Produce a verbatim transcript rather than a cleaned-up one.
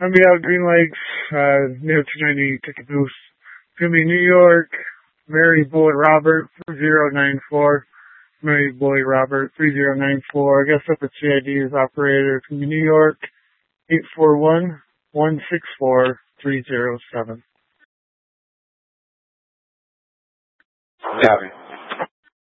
I'm gonna be out Green Lakes, uh, near two ninety Ticket Booth. It's gonna be New York, Mary Boy Robert, three zero nine four. Mary Boy Robert, three zero nine four. I guess that's the C I D is operator. It's gonna be New York, eight four one, one six four, three zero seven. Copy.